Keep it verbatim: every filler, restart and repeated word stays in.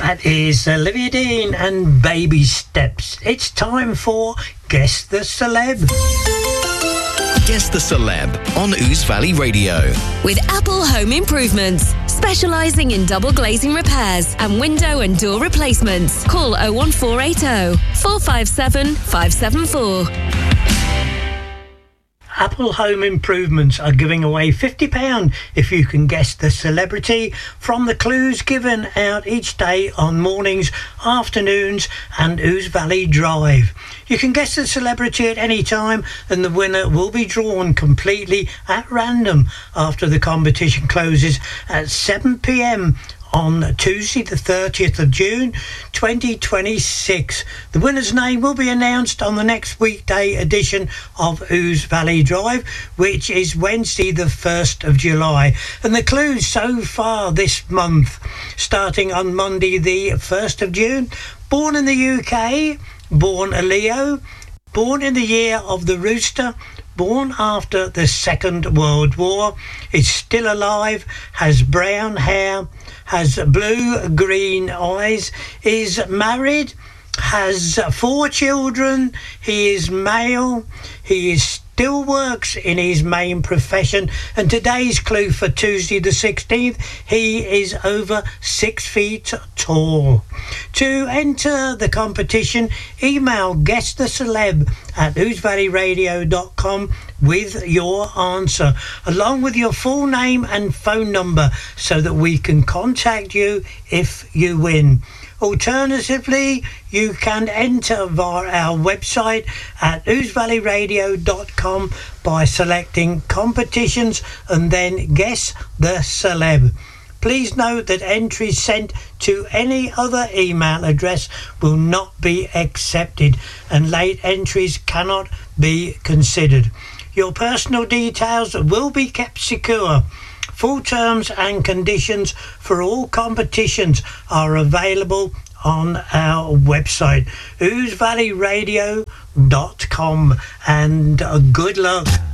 That is Olivia Dean and Baby Steps. It's time for Guess the Celeb. Guess the Celeb on Ouse Valley Radio. With Apple Home Improvements, specialising in double glazing repairs and window and door replacements. Call oh one four eight oh, four five seven, five seven four. Apple Home Improvements are giving away fifty pounds if you can guess the celebrity from the clues given out each day on mornings, afternoons and Ouse Valley Drive. You can guess the celebrity at any time and the winner will be drawn completely at random after the competition closes at seven p m on Tuesday the thirtieth of June twenty twenty-six. The winner's name will be announced on the next weekday edition of Ouse Valley Drive, which is Wednesday the first of July. And the clues so far this month, starting on Monday the first of June: born in the U K, born a Leo, born in the year of the rooster, born after the Second World War, is still alive, has brown hair, has blue-green eyes, is married, has four children, he is male, he is still works in his main profession, and today's clue for Tuesday the sixteenth, he is over six feet tall. To enter the competition, email guess the celeb at ouse valley radio dot com with your answer, along with your full name and phone number, so that we can contact you if you win. Alternatively, you can enter via our website at ouse valley radio dot com by selecting competitions and then guess the celeb. Please note that entries sent to any other email address will not be accepted and late entries cannot be considered. Your personal details will be kept secure. Full terms and conditions for all competitions are available on our website, ouse valley radio dot com, and uh, good luck.